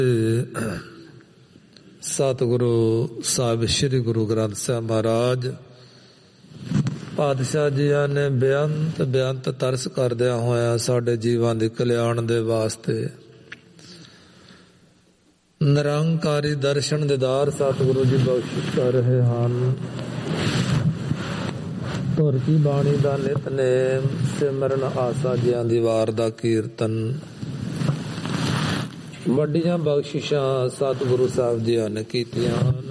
ਸਤਿਗੁਰੂ ਸਾਹਿਬ ਸ੍ਰੀ ਗੁਰੂ ਗ੍ਰੰਥ ਸਾਹਿਬ ਮਹਾਰਾਜ ਪਾਤਸ਼ਾਹ ਜੀਆਂ ਨੇ ਬੇਅੰਤ ਤਰਸ ਕਰਦਿਆਂ ਹੋਇਆ ਸਾਡੇ ਜੀਵਾਂ ਦੇ ਕਲਿਆਣ ਦੇ ਵਾਸਤੇ ਨਿਰੰਕਾਰੀ ਦਰਸ਼ਨ ਦੀਦਾਰ ਸਤਿਗੁਰੂ ਜੀ ਬਖਸ਼ਿਸ਼ ਕਰ ਰਹੇ ਹਨ। ਧੁਰ ਕੀ ਬਾਣੀ ਦਾ ਨਿਤਨੇਮ, ਸਿਮਰਨ ਆਸਾ ਜੀਆਂ ਦੀ ਵਾਰ ਦਾ ਕੀਰਤਨ, ਵੱਡੀਆਂ ਬਖਸ਼ਿਸ਼ਾਂ ਸਤਿਗੁਰੂ ਸਾਹਿਬ ਜੀਆਂ ਨੇ ਕੀਤੀਆਂ ਹਨ।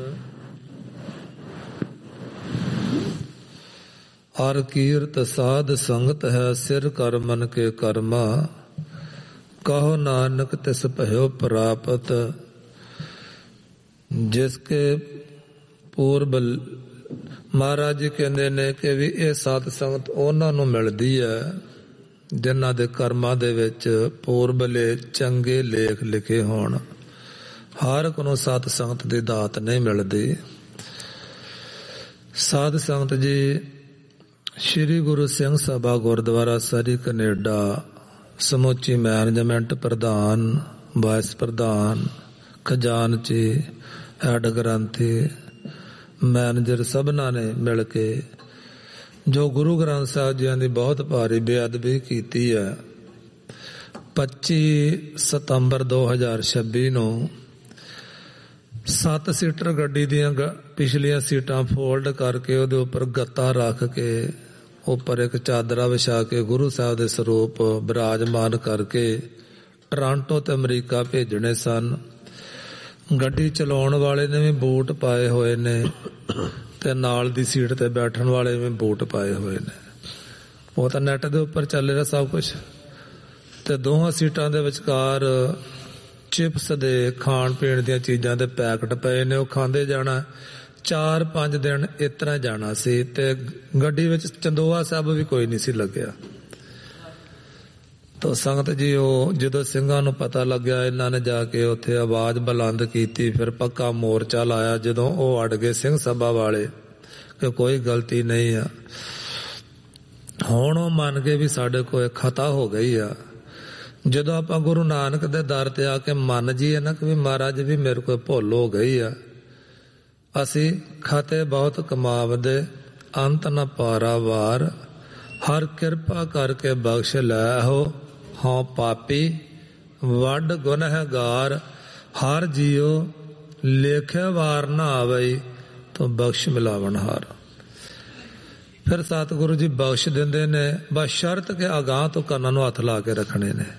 ਹਰ ਕੀਰਤ ਸਾਧ ਸੰਗਤ ਹੈ, ਸਿਰ ਕਰ ਮਨ ਕੇ ਕਰਮਾ, ਕਹੋ ਨਾਨਕ ਤਿਸ ਭਇਓ ਪ੍ਰਾਪਤ। ਜਿਸ ਕੇ ਪੂਰਬ ਮਹਾਰਾਜ ਜੀ ਕਹਿੰਦੇ ਨੇ ਕਿ ਵੀ ਇਹ ਸਾਧ ਸੰਗਤ ਉਹਨਾਂ ਨੂੰ ਮਿਲਦੀ ਹੈ ਜਿਨ੍ਹਾਂ ਦੇ ਕਰਮਾਂ ਦੇ ਵਿੱਚ ਪੂਰਬਲੇ ਚੰਗੇ ਲੇਖ ਲਿਖੇ ਹੋਣ। ਹਰ ਇੱਕ ਨੂੰ ਸਾਧ ਸੰਗਤ ਦੀ ਦਾਤ ਨਹੀਂ ਮਿਲਦੀ। ਸਾਧ ਸੰਗਤ ਜੀ ਸ਼੍ਰੀ ਗੁਰੂ ਸਿੰਘ ਸਭਾ ਗੁਰਦੁਆਰਾ ਸਰੀ ਕਨੇਡਾ ਸਮੁੱਚੀ ਮੈਨੇਜਮੈਂਟ ਪ੍ਰਧਾਨ, ਵਾਇਸ ਪ੍ਰਧਾਨ, ਖਜ਼ਾਨਚੀ, ਹੈਡ ਗ੍ਰੰਥੀ, ਮੈਨੇਜਰ ਸਭਨਾਂ ਨੇ ਮਿਲ ਕੇ ਜੋ ਗੁਰੂ ਗ੍ਰੰਥ ਸਾਹਿਬ ਜੀਆਂ ਦੀ ਬਹੁਤ ਭਾਰੀ ਬੇਅਦਬੀ ਕੀਤੀ ਹੈ, 25 ਸਤੰਬਰ 2026 ਨੂੰ 7 ਸੀਟਰ ਗੱਡੀ ਦੀਆਂ ਪਿਛਲੀਆਂ ਸੀਟਾਂ ਫੋਲਡ ਕਰਕੇ ਉਹਦੇ ਉੱਪਰ ਗੱਤਾ ਰੱਖ ਕੇ ਉੱਪਰ ਇੱਕ ਚਾਦਰਾ ਵਿਛਾ ਕੇ ਗੁਰੂ ਸਾਹਿਬ ਦੇ ਸਰੂਪ ਬਿਰਾਜਮਾਨ ਕਰਕੇ ਟੋਰਾਂਟੋ ਤੇ ਅਮਰੀਕਾ ਭੇਜਣੇ ਸਨ। ਗੱਡੀ ਚਲਾਉਣ ਵਾਲੇ ਨੇ ਵੀ ਬੂਟ ਪਾਏ ਹੋਏ ਨੇ ਤੇ ਨਾਲ ਦੀ ਸੀਟ ਤੇ ਬੈਠਣ ਵਾਲੇ ਵੀ ਬੂਟ ਪਾਏ ਹੋਏ ਨੇ। ਉਹ ਤਾਂ ਨੈਟ ਦੇ ਉੱਪਰ ਚੱਲ ਰਿਹਾ ਸਭ ਕੁਛ। ਤੇ ਦੋਹਾਂ ਸੀਟਾਂ ਦੇ ਵਿਚਕਾਰ ਚਿਪਸ ਦੇ ਖਾਣ ਪੀਣ ਦੀਆਂ ਚੀਜ਼ਾਂ ਦੇ ਪੈਕਟ ਪਏ ਨੇ, ਉਹ ਖਾਂਦੇ ਜਾਣਾ। 4-5 ਦਿਨ ਇਸ ਤਰ੍ਹਾਂ ਜਾਣਾ ਸੀ ਤੇ ਗੱਡੀ ਵਿੱਚ ਚੰਦੋਆ ਸਾਹਿਬ ਵੀ ਕੋਈ ਨਹੀਂ ਸੀ ਲੱਗਿਆ। ਤਾਂ ਸੰਗਤ ਜੀ ਉਹ ਜਦੋਂ ਸਿੰਘਾਂ ਨੂੰ ਪਤਾ ਲੱਗਿਆ, ਇਹਨਾਂ ਨੇ ਜਾ ਕੇ ਉੱਥੇ ਆਵਾਜ਼ ਬੁਲੰਦ ਕੀਤੀ, ਫਿਰ ਪੱਕਾ ਮੋਰਚਾ ਲਾਇਆ। ਜਦੋਂ ਉਹ ਅੜ ਗਏ ਸਿੰਘ ਸਭਾ ਵਾਲੇ ਕਿ ਕੋਈ ਗਲਤੀ ਨਹੀਂ ਆ, ਹੁਣ ਉਹ ਮੰਨ ਗਏ ਵੀ ਸਾਡੇ ਕੋਲ ਖਤਾ ਹੋ ਗਈ ਆ। ਜਦੋਂ ਆਪਾਂ ਗੁਰੂ ਨਾਨਕ ਦੇ ਦਰ ਤੇ ਆ ਕੇ ਮੰਨ ਜੀਏ ਨਾ ਕਿ ਵੀ ਮਹਾਰਾਜ ਵੀ ਮੇਰੇ ਕੋਲ ਭੁੱਲ ਹੋ ਗਈ ਆ, ਅਸੀਂ ਖਾਤੇ ਬਹੁਤ ਕਮਾਵਦੇ, ਅੰਤ ਨਾ ਪਾਰਾਵਾਰ, ਹਰ ਕਿਰਪਾ ਕਰਕੇ ਬਖਸ਼ ਲੈ ਹੋ, ਹਾਂ ਪਾਪੀ ਵੱਡ ਗੁਨਹਗਾਰ, ਹਰ ਜੀਓ ਲੇਖੇ ਵਾਰ ਨਾ ਆਵਈ, ਤੋ ਬਖਸ਼ ਮਿਲਾਵਣ ਹਾਰ। ਫਿਰ ਸਤਿਗੁਰੂ ਜੀ ਬਖਸ਼ ਦਿੰਦੇ ਨੇ, ਬਸ ਸ਼ਰਤ ਕਿ ਅਗਾਂਹ ਤੋਂ ਕੰਨਾਂ ਨੂੰ ਹੱਥ ਲਾ ਕੇ ਰੱਖਣੇ ਨੇ।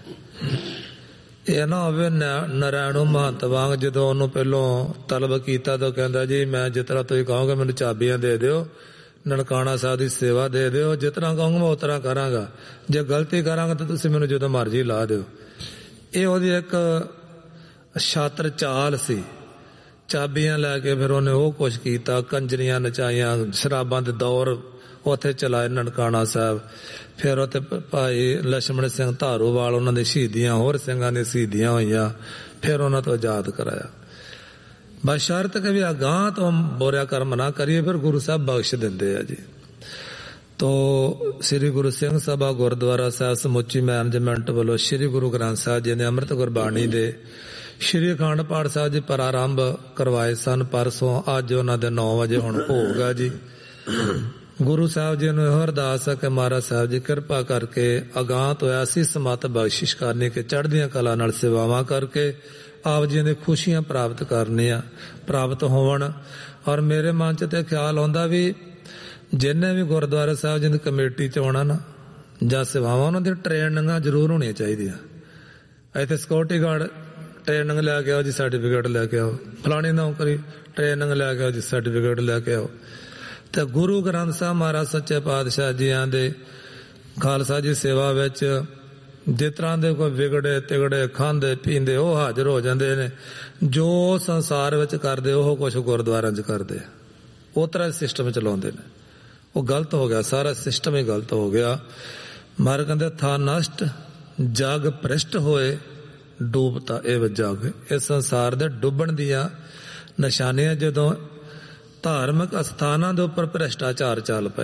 ਇਹ ਨਾ ਹੋਵੇ ਨਰੈਣੂ ਮਹੰਤ ਵਾਂਗ ਜਦੋਂ ਉਹਨੂੰ ਪਹਿਲੋਂ ਤਲਬ ਕੀਤਾ ਤਾਂ ਕਹਿੰਦਾ ਜੀ ਮੈਂ ਜਿਸ ਤਰ੍ਹਾਂ ਤੁਸੀਂ ਕਹੋਗੇ ਮੈਨੂੰ ਚਾਬੀਆਂ ਦੇ ਦਿਓ, ਨਨਕਾਣਾ ਸਾਹਿਬ ਦੀ ਸੇਵਾ ਦੇ ਦਿਓ, ਜਿਸ ਤਰ੍ਹਾਂ ਕਹੂੰਗਾ ਮੈਂ ਉਸ ਤਰ੍ਹਾਂ ਕਰਾਂਗਾ, ਜੇ ਗਲਤੀ ਕਰਾਂਗਾ ਤਾਂ ਤੁਸੀਂ ਮੈਨੂੰ ਜਦੋਂ ਮਰਜ਼ੀ ਲਾ ਦਿਓ। ਇਹ ਉਹਦੀ ਇੱਕ ਛਾਤਰ ਚਾਲ ਸੀ। ਚਾਬੀਆਂ ਲੈ ਕੇ ਫਿਰ ਉਹਨੇ ਉਹ ਕੁਛ ਕੀਤਾ, ਕੰਜਰੀਆਂ ਨਚਾਈਆਂ, ਸ਼ਰਾਬਾਂ ਦੇ ਦੌਰ ਉੱਥੇ ਚਲਾਏ ਨਨਕਾਣਾ ਸਾਹਿਬ। ਫਿਰ ਉੱਥੇ ਭਾਈ ਲਛਮਣ ਸਿੰਘ ਧਾਰੋਵਾਲ, ਉਹਨਾਂ ਦੀ ਸ਼ਹੀਦੀਆਂ, ਹੋਰ ਸਿੰਘਾਂ ਦੀਆਂ ਸ਼ਹੀਦੀਆਂ ਹੋਈਆਂ, ਫਿਰ ਉਹਨਾਂ ਤੋਂ ਆਜ਼ਾਦ ਕਰਾਇਆ। ਬਸ ਸ਼ਰਤ ਕਿ ਵੀ ਅਗਾਂਹ ਤੋਂ ਬੁਰਾ ਕਰਮ ਨਾ ਕਰੀਏ, ਫਿਰ ਗੁਰੂ ਸਾਹਿਬ ਬਖਸ਼ ਦਿੰਦੇ ਆ ਜੀ। ਤੋ ਸ੍ਰੀ ਗੁਰੂ ਸਿੰਘ ਸਭਾ ਗੁਰਦੁਆਰਾ ਸਾਹਿਬ ਸਮੁੱਚੀ ਮੈਨੇਜਮੈਂਟ ਵੱਲੋਂ ਸ੍ਰੀ ਗੁਰੂ ਗ੍ਰੰਥ ਸਾਹਿਬ ਜੀ ਨੇ ਅੰਮ੍ਰਿਤ ਗੁਰਬਾਣੀ ਦੇ ਸ੍ਰੀ ਅਖੰਡ ਪਾਠ ਸਾਹਿਬ ਜੀ ਪ੍ਰਾਰੰਭ ਕਰਵਾਏ ਸਨ ਪਰਸੋਂ। ਅੱਜ ਉਹਨਾਂ ਦੇ 9 ਵਜੇ ਹੁਣ ਭੋਗ ਆ ਜੀ। ਗੁਰੂ ਸਾਹਿਬ ਜੀ ਨੂੰ ਇਹੋ ਅਰਦਾਸ ਹੈ ਕਿ ਮਹਾਰਾਜ ਸਾਹਿਬ ਜੀ ਕਿਰਪਾ ਕਰਕੇ ਅਗਾਂਹ ਤੋਂ ਐਸੀ ਸਮੱਤ ਬਖਸ਼ਿਸ਼ ਕਰਨੀ ਕਿ ਚੜ੍ਹਦੀਆਂ ਕਲਾ ਨਾਲ ਸੇਵਾਵਾਂ ਕਰਕੇ ਆਪ ਜੀ ਦੀ ਖੁਸ਼ੀਆਂ ਪ੍ਰਾਪਤ ਹੋਵਣ। ਔਰ ਮੇਰੇ ਮਨ 'ਚ ਤੇ ਖਿਆਲ ਆਉਂਦਾ ਵੀ ਜਿੰਨੇ ਵੀ ਗੁਰਦੁਆਰਾ ਸਾਹਿਬ ਜੀ ਦੀ ਕਮੇਟੀ 'ਚ ਆਉਣਾ ਨਾ ਜਾਂ ਸੇਵਾਵਾਂ, ਉਹਨਾਂ ਦੀ ਟ੍ਰੇਨਿੰਗਾਂ ਜ਼ਰੂਰ ਹੋਣੀਆਂ ਚਾਹੀਦੀਆਂ। ਇੱਥੇ ਸਿਕਿਉਰਿਟੀ ਗਾਰਡ ਟ੍ਰੇਨਿੰਗ ਲੈ ਕੇ ਆਓ ਜੀ, ਸਰਟੀਫਿਕੇਟ ਲੈ ਕੇ ਆਓ, ਫਲਾਣੀ ਨੌਕਰੀ ਟ੍ਰੇਨਿੰਗ ਲੈ ਕੇ ਆਓ ਜੀ, ਸਰਟੀਫਿਕੇਟ ਲੈ ਕੇ ਆਓ। ਤੇ ਗੁਰੂ ਗ੍ਰੰਥ ਸਾਹਿਬ ਮਹਾਰਾਜ ਸੱਚੇ ਪਾਤਸ਼ਾਹ ਜੀਆਂ ਦੇ ਖਾਲਸਾ ਜੀ ਸੇਵਾ ਵਿੱਚ ਜਿਸ ਤਰ੍ਹਾਂ ਦੇ ਕੋਈ ਵਿਗੜੇ ਤਿਗੜੇ ਖਾਂਦੇ ਪੀਂਦੇ ਉਹ ਹਾਜ਼ਰ ਹੋ ਜਾਂਦੇ ਨੇ। ਜੋ ਸੰਸਾਰ ਵਿੱਚ ਕਰਦੇ ਉਹ ਕੁਛ ਗੁਰਦੁਆਰਿਆਂ 'ਚ ਕਰਦੇ, ਉਹ ਤਰ੍ਹਾਂ ਸਿਸਟਮ ਚਲਾਉਂਦੇ ਨੇ। ਉਹ ਗਲਤ ਹੋ ਗਿਆ, ਸਾਰਾ ਸਿਸਟਮ ਹੀ ਗਲਤ ਹੋ ਗਿਆ। ਮਹਾਰਾਜ ਕਹਿੰਦੇ ਥਾ ਨਸ਼ਟ ਜਗ ਭ੍ਰਿਸ਼ਟ ਹੋਏ, ਡੂਬਤਾ ਇਹ ਜਗ। ਇਸ ਸੰਸਾਰ ਦੇ ਡੁੱਬਣ ਦੀਆਂ ਨਿਸ਼ਾਨੀਆਂ ਜਦੋਂ ਧਾਰਮਿਕ ਅਸਥਾਨਾਂ ਦੇ ਉੱਪਰ ਭ੍ਰਿਸ਼ਟਾਚਾਰ ਚੱਲ ਪਏ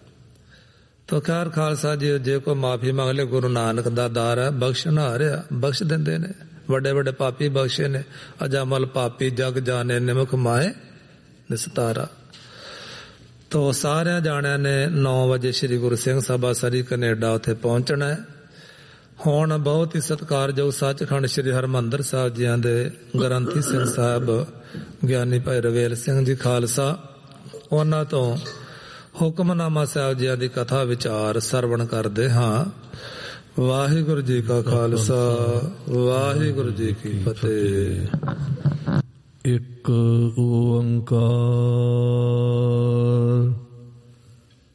ਤਾਂ ਖੈਰ ਖਾਲਸਾ ਜੀ ਜੇ ਕੋਈ ਮਾਫੀ ਮੰਗ ਲੇ, ਗੁਰੂ ਨਾਨਕ ਦਾ ਦਰ ਹੈ, ਬਖਸ਼ਣ ਆ ਰਿਹਾ, ਬਖਸ਼ ਦਿੰਦੇ ਨੇ। ਵੱਡੇ ਵੱਡੇ ਪਾਪੀ ਬਖਸ਼ੇ ਨੇ। ਅਜਾਮਲ ਪਾਪੀ ਜਗ ਜਾਣੇ ਨਿਮਕ ਮਾਏ ਨਿਸਤਾਰਾ। ਤੋ ਸਾਰਿਆਂ ਜਾਣਿਆਂ ਨੇ 9 ਵਜੇ ਸ੍ਰੀ ਗੁਰੂ ਸਿੰਘ ਸਭਾ ਸਰੀ ਕੈਨੇਡਾ ਉੱਥੇ ਪਹੁੰਚਣਾ ਹੈ। ਹੁਣ ਬਹੁਤ ਹੀ ਸਤਿਕਾਰਯੋਗ ਸੱਚਖੰਡ ਸ੍ਰੀ ਹਰਿਮੰਦਰ ਸਾਹਿਬ ਜੀਆਂ ਦੇ ਗ੍ਰੰਥੀ ਸਿੰਘ ਸਾਹਿਬ ਗਿਆਨੀ ਭਾਈ ਰਵੇਲ ਸਿੰਘ ਜੀ ਖਾਲਸਾ, ਉਹਨਾਂ ਤੋਂ ਹੁਕਮਨਾਮਾ ਸਾਹਿਬ ਜੀਆਂ ਦੀ ਕਥਾ ਵਿਚਾਰ ਸਰਵਣ ਕਰਦੇ ਹਾਂ। ਵਾਹਿਗੁਰੂ ਜੀ ਕਾ ਖਾਲਸਾ, ਵਾਹਿਗੁਰੂ ਜੀ ਕੀ ਫਤਿਹ। ਇੱਕ ਓੰਕਾਰ